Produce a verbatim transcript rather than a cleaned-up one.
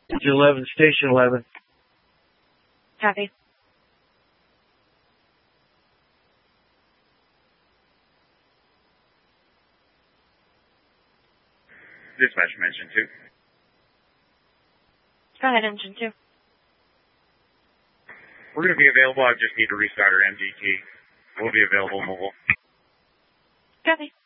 Engine eleven, station eleven. Copy. Dispatch from engine two. Go ahead, engine two. We're going to be available. I just need to restart our M D T. We'll be available mobile. Copy.